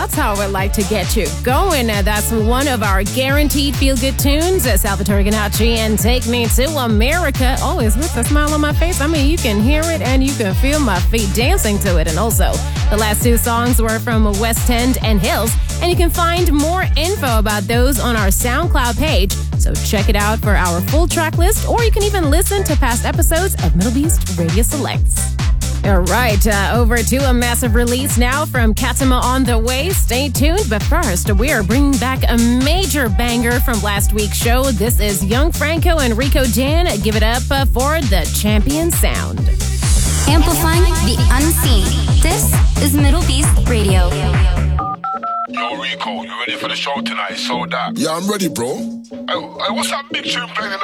That's how I like to get you going. That's one of our guaranteed feel-good tunes. Salvatore Ganacci and Take Me to America. Always with a smile on my face. I mean, you can hear it and you can feel my feet dancing to it. And also, the last two songs were from West End and Hills. And you can find more info about those on our SoundCloud page. So check it out for our full track list, or you can even listen to past episodes of Middle Beast Radio Selects. All right, over to a massive release now from Katama on the way. Stay tuned, but first, we are bringing back a major banger from last week's show. This is Young Franco and Rico Dan. Give it up for the Champion Sound. Amplifying the unseen. This is Middle Beast Radio. Yo, Rico, you ready for the show tonight? So that. Yeah, I'm ready, bro. Hey, what's that big tune playing in the